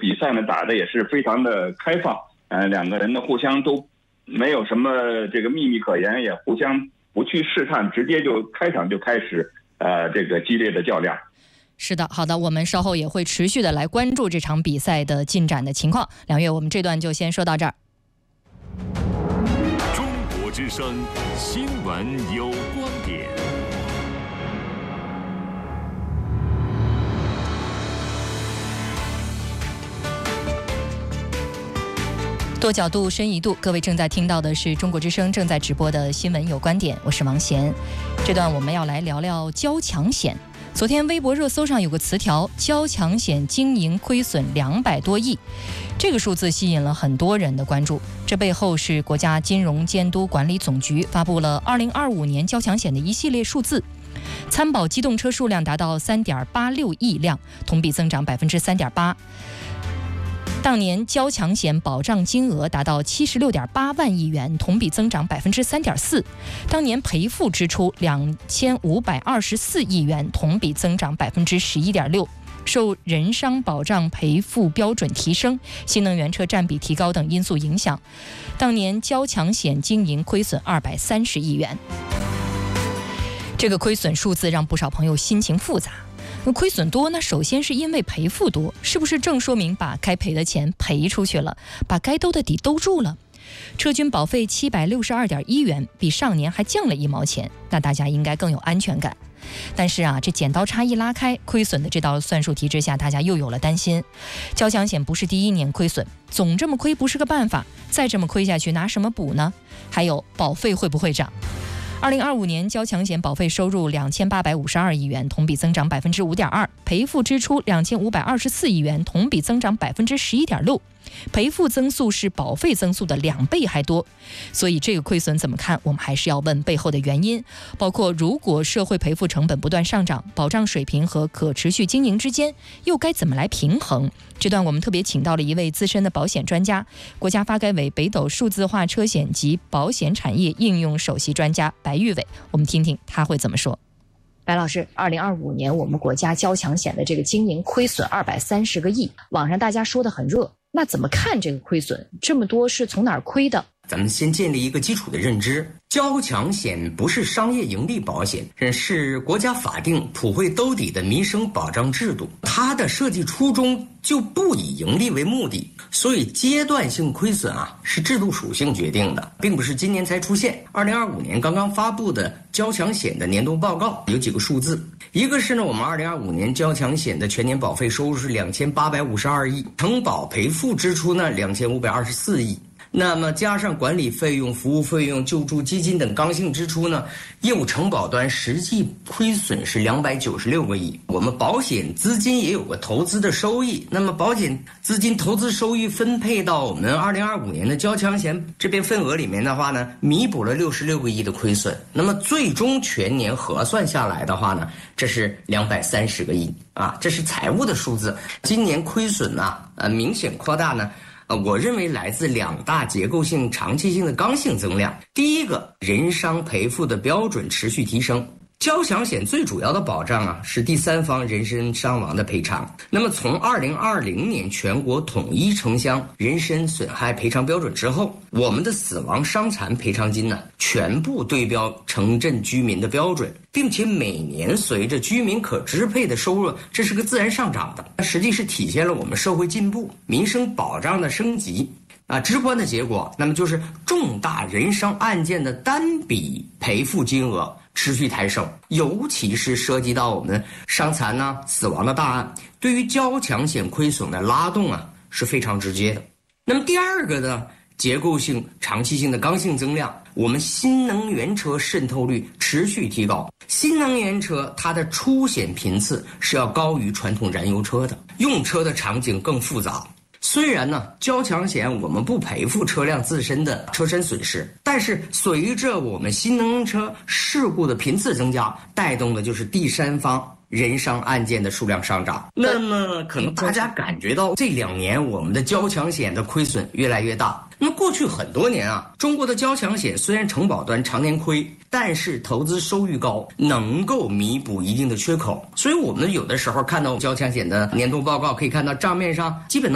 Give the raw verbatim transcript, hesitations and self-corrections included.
比赛呢打的也是非常的开放，呃，两个人呢互相都没有什么这个秘密可言，也互相不去试探，直接就开场就开始呃这个激烈的较量。 是的，好的，我们稍后也会持续的来关注这场比赛的进展的情况。梁月，我们这段就先说到这儿。 中国之声新闻有观点。 多角度，深一度。各位正在听到的是中国之声正在直播的新闻有观点，我是王贤。这段我们要来聊聊交强险。昨天微博热搜上有个词条，交强险经营亏损两百多亿，这个数字吸引了很多人的关注。这背后是国家金融监督管理总局发布了二零二五年交强险的一系列数字。参保机动车数量达到三点八六亿辆，同比增长百分之三点八。当年交强险保障金额达到七十六点八万亿元，同比增长百分之三点四。当年赔付支出两千五百二十四亿元，同比增长百分之十一点六。受人伤保障赔付标准提升、新能源车占比提高等因素影响，当年交强险经营亏损二百三十亿元。这个亏损数字让不少朋友心情复杂。亏损多，那首先是因为赔付多，是不是正说明把该赔的钱赔出去了，把该兜的底兜住了？车均保费七百六十二点一元，比上年还降了一毛钱，那大家应该更有安全感。但是啊，这剪刀差一拉开，亏损的这道算术题之下，大家又有了担心。交强险不是第一年亏损，总这么亏不是个办法，再这么亏下去拿什么补呢？还有保费会不会涨？二零二五年交强险保费收入两千八百五十二亿元，同比增长百分之五点二；赔付支出两千五百二十四亿元，同比增长百分之十一点六。赔付增速是保费增速的两倍还多，所以这个亏损怎么看？我们还是要问背后的原因，包括如果社会赔付成本不断上涨，保障水平和可持续经营之间又该怎么来平衡？这段我们特别请到了一位资深的保险专家，国家发改委北斗数字化车险及保险产业应用首席专家白玉伟，我们听听他会怎么说。 白老师，二零二五年我们国家交强险的这个经营亏损二百三十个亿，网上大家说的很热，那怎么看这个亏损？这么多是从哪儿亏的？ 咱们先建立一个基础的认知，交强险不是商业盈利保险，是国家法定普惠兜底的民生保障制度，它的设计初衷就不以盈利为目的，所以阶段性亏损啊是制度属性决定的，并不是今年才出现。二零二五年刚刚发布的交强险的年度报告有几个数字，一个是呢，我们二零二五年交强险的全年保费收入是两千八百五十二亿，承保赔付支出呢两千五百二十四亿。那么加上管理费用、服务费用、救助基金等刚性支出呢，业务承保端实际亏损是两百九十六个亿。我们保险资金也有个投资的收益，那么保险资金投资收益分配到我们二零二五年的交强险这边份额里面的话呢，弥补了六十六个亿的亏损。那么最终全年核算下来的话呢，这是两百三十个亿啊，这是财务的数字。今年亏损呢，呃，明显扩大呢。呃，我认为来自两大结构性、长期性的刚性增量。第一个，人伤赔付的标准持续提升。交强险最主要的保障啊，是第三方人身伤亡的赔偿。那么从二零二零年全国统一城乡人身损害赔偿标准之后，我们的死亡伤残赔偿金呢，全部对标城镇居民的标准，并且每年随着居民可支配的收入，这是个自然上涨的，实际是体现了我们社会进步、民生保障的升级。啊，直观的结果，那么就是重大人伤案件的单笔赔付金额持续抬升，尤其是涉及到我们伤残呐、啊、死亡的大案，对于交强险亏损的拉动啊是非常直接的。那么第二个呢，结构性、长期性的刚性增量，我们新能源车渗透率持续提高。新能源车它的出险频次是要高于传统燃油车的，用车的场景更复杂。虽然呢，交强险我们不赔付车辆自身的车身损失，但是随着我们新能源车事故的频次增加，带动的就是第三方人伤案件的数量上涨。那么可能大家感觉到这两年我们的交强险的亏损越来越大。那么过去很多年啊，中国的交强险虽然承保端常年亏，但是投资收益高，能够弥补一定的缺口。所以我们有的时候看到交强险的年度报告，可以看到账面上基本能